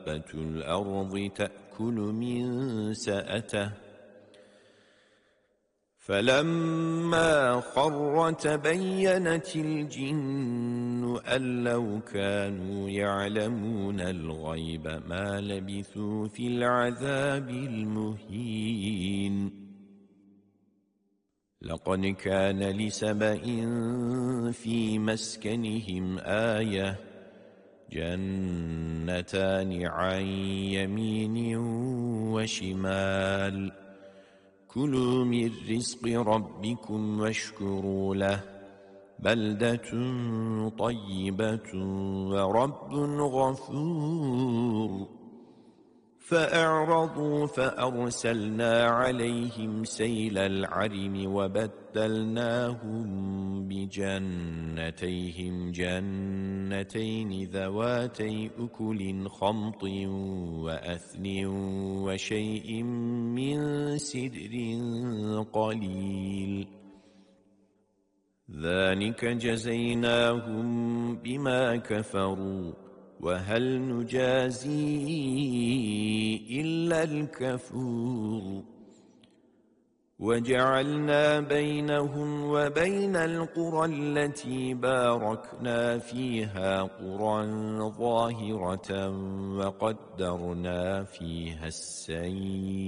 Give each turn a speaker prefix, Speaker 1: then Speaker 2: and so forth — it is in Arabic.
Speaker 1: دابة الأرض تأكل من سأته فلما خر تبينت الجن أن لو كانوا يعلمون الغيب ما لبثوا في العذاب المهين لقد كان لسبإ في مسكنهم آية جنتان عن يمين وشمال كلوا من رزق ربكم واشكروا له بلدة طيبة ورب غفور فأعرضوا فأرسلنا عليهم سيل العرم وبدلناهم بجنتيهم جنتين ذواتي أكل خمط وأثل وشيء من سدر قليل ذلك جزيناهم بما كفروا وهل نجازي إلا الكفور وجعلنا بينهم وبين القرى التي باركنا فيها قرى ظاهرة وقدرنا فيها السير